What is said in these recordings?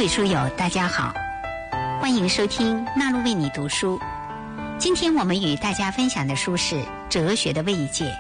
位书友大家好，欢迎收听纳露为你读书。今天我们与大家分享的书是《哲学的慰藉》。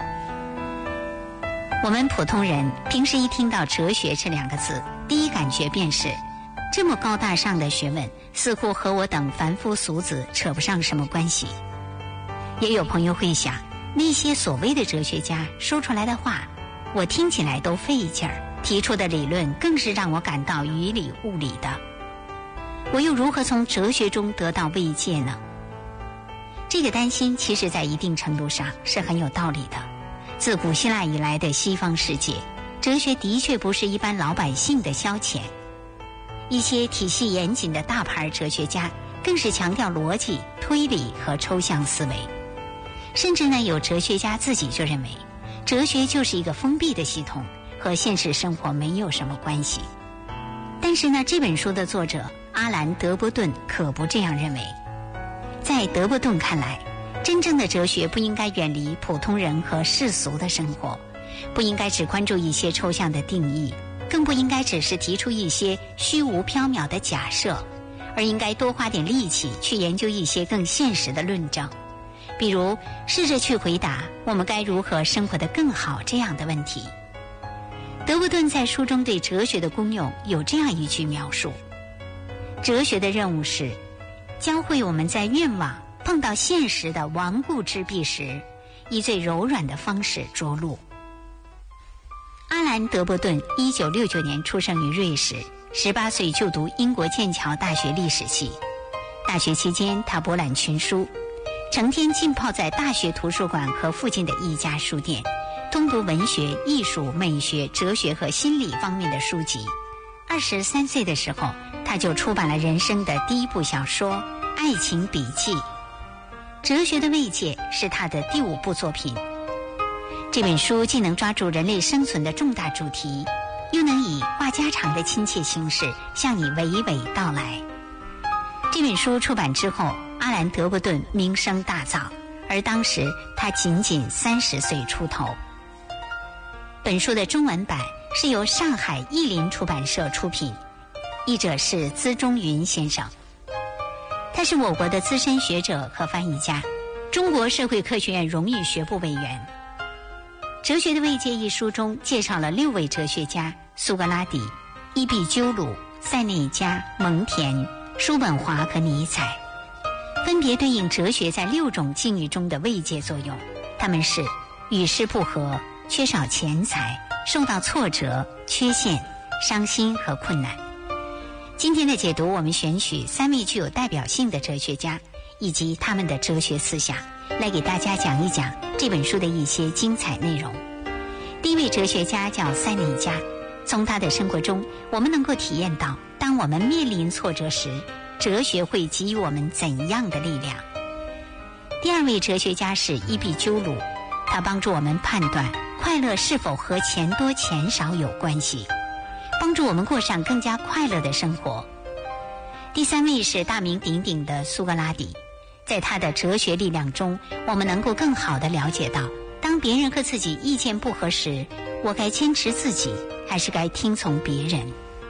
我们普通人平时一听到哲学这两个字，第一感觉便是这么高大上的学问似乎和我等凡夫俗子扯不上什么关系。也有朋友会想，那些所谓的哲学家说出来的话，我听起来都费劲儿，提出的理论更是让我感到云里雾里的。我又如何从哲学中得到慰藉呢？这个担心其实在一定程度上是很有道理的。自古希腊以来的西方世界，哲学的确不是一般老百姓的消遣。一些体系严谨的大牌哲学家更是强调逻辑、推理和抽象思维。甚至呢，有哲学家自己就认为，哲学就是一个封闭的系统，和现实生活没有什么关系。但是呢，这本书的作者阿兰·德伯顿可不这样认为。在德伯顿看来，真正的哲学不应该远离普通人和世俗的生活，不应该只关注一些抽象的定义，更不应该只是提出一些虚无缥缈的假设，而应该多花点力气去研究一些更现实的论证。比如试着去回答我们该如何生活得更好这样的问题。德伯顿在书中对哲学的功用有这样一句描述：哲学的任务是教会我们在愿望碰到现实的顽固之壁时，以最柔软的方式着陆。阿兰·德伯顿1969年出生于瑞士，18岁就读英国剑桥大学历史系。大学期间他博览群书，成天浸泡在大学图书馆和附近的一家书店，通读文学、艺术、美学、哲学和心理方面的书籍。23岁的时候，他就出版了人生的第一部小说《爱情笔记》。哲学的慰藉是他的第5部作品。这本书既能抓住人类生存的重大主题，又能以话家常的亲切形式向你娓娓道来。这本书出版之后，阿兰·德伯顿名声大噪，而当时他仅仅30岁出头。本书的中文版是由上海译林出版社出品，译者是资中云先生。他是我国的资深学者和翻译家，中国社会科学院荣誉学部委员。《哲学的慰藉》一书中介绍了6位哲学家：苏格拉底、伊壁鸠鲁、塞内加、蒙恬、叔本华和尼采，分别对应哲学在6种境遇中的慰藉作用。他们是与世不合、缺少钱财、受到挫折、缺陷、伤心和困难。今天的解读，我们选取3位具有代表性的哲学家以及他们的哲学思想，来给大家讲一讲这本书的一些精彩内容。第一位哲学家叫塞内加，从他的生活中，我们能够体验到，当我们面临挫折时，哲学会给予我们怎样的力量。第二位哲学家是伊壁鸠鲁，他帮助我们判断快乐是否和钱多钱少有关系，帮助我们过上更加快乐的生活。第三位是大名鼎鼎的苏格拉底，在他的哲学力量中，我们能够更好地了解到，当别人和自己意见不合时，我该坚持自己，还是该听从别人。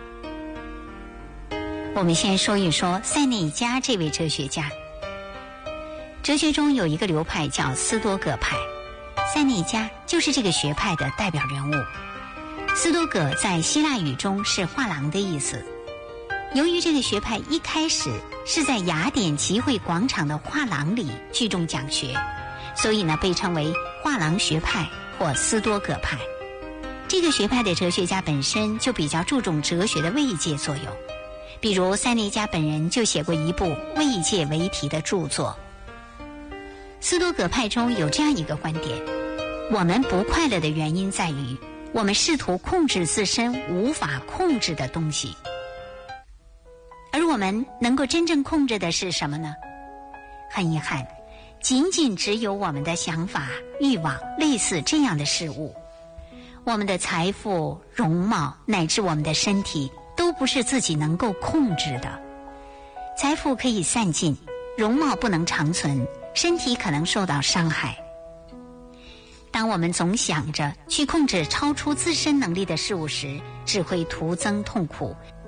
我们先说一说塞内加这位哲学家。哲学中有一个流派叫斯多葛派，塞内加就是这个学派的代表人物。斯多葛在希腊语中是画廊的意思。由于这个学派一开始是在雅典集会广场的画廊里聚众讲学，所以呢被称为画廊学派或斯多葛派。这个学派的哲学家本身就比较注重哲学的慰藉作用，比如塞内加本人就写过一部慰藉为题的著作。斯多葛派中有这样一个观点：我们不快乐的原因在于我们试图控制自身无法控制的东西。而我们能够真正控制的是什么呢？很遗憾，仅仅只有我们的想法、欲望，类似这样的事物。我们的财富、容貌乃至我们的身体都不是自己能够控制的。财富可以散尽，容貌不能长存，身体可能受到伤害。当我们总想着去控制超出自身能力的事物时，只会徒增痛苦，